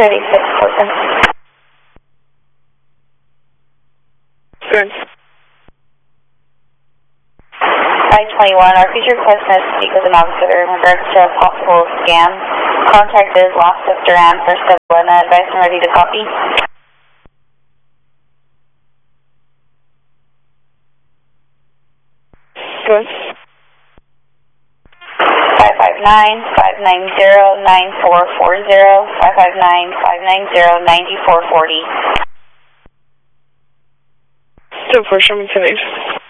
3647. Good. 521, our future request is to speak with an officer in regards to a possible scam. Contact is Lost of Duran for Savannah. Advice and ready to copy. Good. 559-590-9440, 559-590-9440. 10-4, show me tonight.